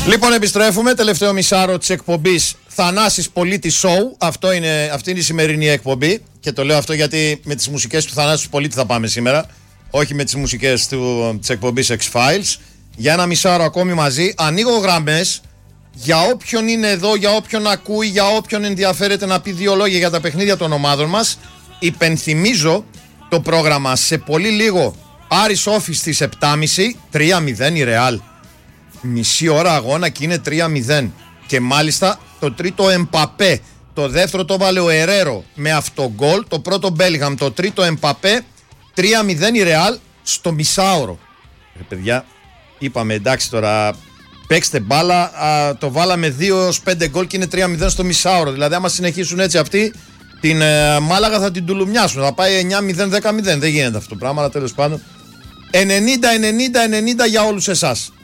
Λοιπόν, επιστρέφουμε. Τελευταίο μισάρο της εκπομπής Θανάσης Πολίτη Show. Αυτή είναι η σημερινή εκπομπή. Και το λέω αυτό γιατί με τις μουσικές του Θανάσης Πολίτη θα πάμε σήμερα. Όχι με τις μουσικές της εκπομπής X-Files. Για ένα μισάρο ακόμη μαζί. Ανοίγω γραμμές για όποιον είναι εδώ, για όποιον ακούει, για όποιον ενδιαφέρεται να πει δύο λόγια για τα παιχνίδια των ομάδων μας. Υπενθυμίζω το πρόγραμμα σε πολύ λίγο. Άρης Όφης στις 7.30, 3-0 η Ρεάλ. Μισή ώρα αγώνα και είναι 3-0. Και μάλιστα το τρίτο Εμπαπέ. Το δεύτερο το βάλε ο Ερέρο με αυτογκόλ. Το πρώτο Μπέλιγχαμ. Το τρίτο Εμπαπέ. 3-0 η Ρεάλ στο μισάωρο. Παιδιά, είπαμε εντάξει τώρα, παίξτε μπάλα. Το βάλαμε 2-5 γκολ και είναι 3-0 στο μισάωρο. Δηλαδή, άμα συνεχίσουν έτσι αυτοί, την Μάλαγα θα την τουλουμιάσουν. Θα πάει 9-0, 10-0. Δεν γίνεται αυτό το πράγμα, αλλά τέλος πάντων. 90-90-90 για όλους εσάς.